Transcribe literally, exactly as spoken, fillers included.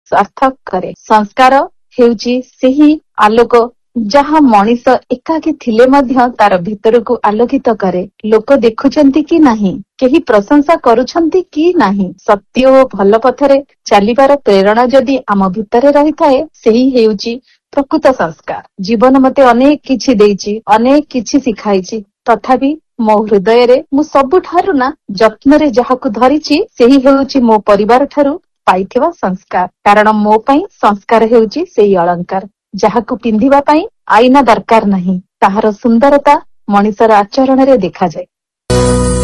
सार्थक करे। संस्कार हेउची सेही आलोक जहा मनीष एकाकी थिले मध्य तार भितरକୁ आलोकित करे। लोक देखुचंती कि नाही, केही प्रशंसा करुछंती कि नाही, सत्य ओ भल पथरे चलिबार प्रेरणा जदि आम भितरे रही थाए, सेही हेउची प्रकृत संस्कार। जीवन मते अनेक किछि देइछि, अनेक किछि सिखाइछि, तथापि मो हृदय रे मु सबुठारु ना जत्न रे जहाकु धरिछि सेही हेउछि मो परिवार ठारु पाइथिबा संस्कार। कारण मो पई संस्कार हेउछि सेही अलंकार जहाकु पिंधिबा पई आईना दरकार नहीं, ताहार सुंदरता मनिषर आचरण रे देखा जाए।